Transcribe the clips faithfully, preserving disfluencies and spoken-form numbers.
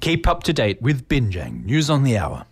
Keep up to date with Binjang News on the Hour.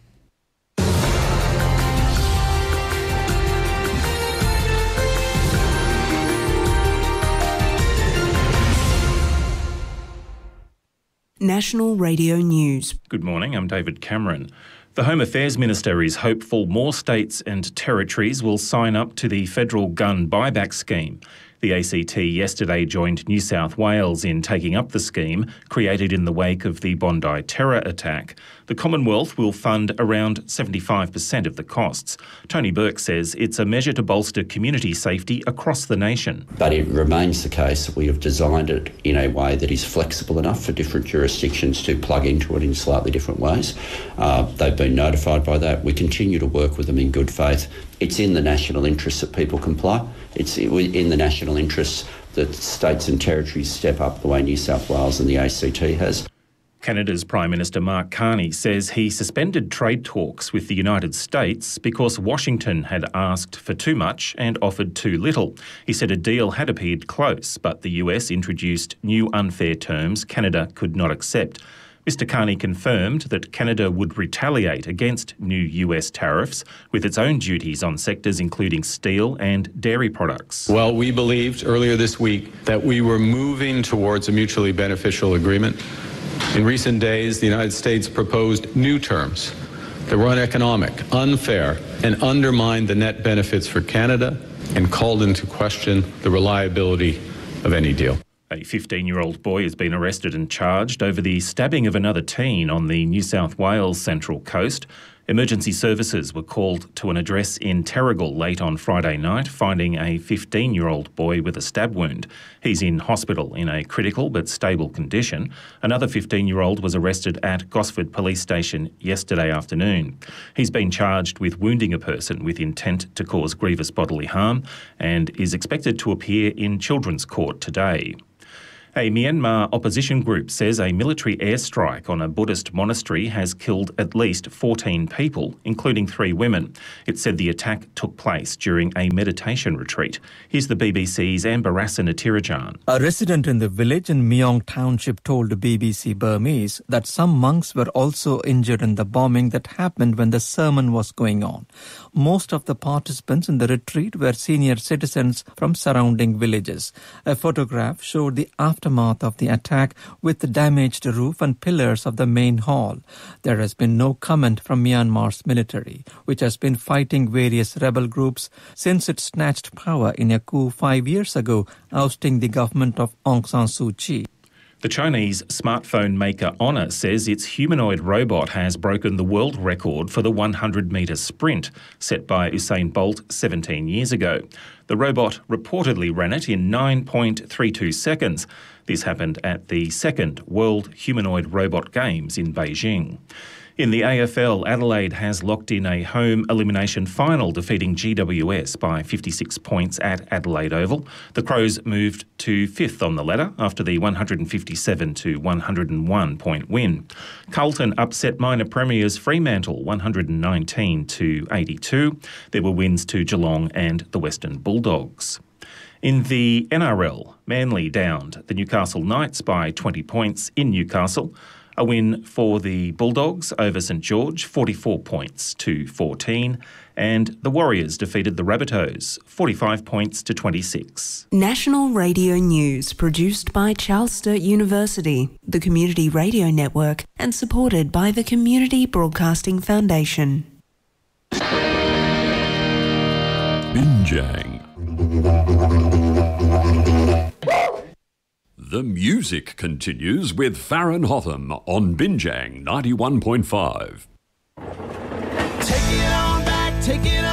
National Radio News. Good morning, I'm David Cameron. The Home Affairs Minister is hopeful more states and territories will sign up to the federal gun buyback scheme. The A C T yesterday joined New South Wales in taking up the scheme, created in the wake of the Bondi terror attack. The Commonwealth will fund around seventy-five percent of the costs. Tony Burke says it's a measure to bolster community safety across the nation. But it remains the case that we have designed it in a way that is flexible enough for different jurisdictions to plug into it in slightly different ways. Uh, they've been notified by that. We continue to work with them in good faith. It's in the national interest that people comply. It's in the national interest that states and territories step up the way New South Wales and the A C T has. Canada's Prime Minister Mark Carney says he suspended trade talks with the United States because Washington had asked for too much and offered too little. He said a deal had appeared close, but the U S introduced new unfair terms Canada could not accept. Mister Carney confirmed that Canada would retaliate against new U S tariffs with its own duties on sectors including steel and dairy products. Well, we believed earlier this week that we were moving towards a mutually beneficial agreement. In recent days, the United States proposed new terms that were uneconomic, unfair, and undermined the net benefits for Canada and called into question the reliability of any deal. A fifteen-year-old boy has been arrested and charged over the stabbing of another teen on the New South Wales Central Coast. Emergency services were called to an address in Terrigal late on Friday night, finding a fifteen-year-old boy with a stab wound. He's in hospital in a critical but stable condition. Another fifteen-year-old was arrested at Gosford Police Station yesterday afternoon. He's been charged with wounding a person with intent to cause grievous bodily harm and is expected to appear in Children's Court today. A Myanmar opposition group says a military airstrike on a Buddhist monastery has killed at least fourteen people, including three women. It said the attack took place during a meditation retreat. Here's the B B C's Ambarasa Natirajan. A resident in the village in Myong Township told B B C Burmese that some monks were also injured in the bombing that happened when the sermon was going on. Most of the participants in the retreat were senior citizens from surrounding villages. A photograph showed the aftermath of the attack with the damaged roof and pillars of the main hall. There has been no comment from Myanmar's military, which has been fighting various rebel groups since it snatched power in a coup five years ago, ousting the government of Aung San Suu Kyi. The Chinese smartphone maker Honor says its humanoid robot has broken the world record for the one hundred metre sprint set by Usain Bolt seventeen years ago. The robot reportedly ran it in nine point three two seconds. This happened at the second World Humanoid Robot Games in Beijing. In the A F L, Adelaide has locked in a home elimination final, defeating G W S by fifty-six points at Adelaide Oval. The Crows moved to fifth on the ladder after the one hundred fifty-seven to one hundred one point win. Carlton upset minor premiers Fremantle one hundred nineteen to eighty-two. There were wins to Geelong and the Western Bulldogs. In the N R L, Manly downed the Newcastle Knights by twenty points in Newcastle. A win for the Bulldogs over St George, forty-four points to fourteen. And the Warriors defeated the Rabbitohs, forty-five points to twenty-six. National Radio News, produced by Charles Sturt University, the Community Radio Network, and supported by the Community Broadcasting Foundation. Binjang. The music continues with Farron Hotham on Binjang ninety-one point five. Take it on back, take it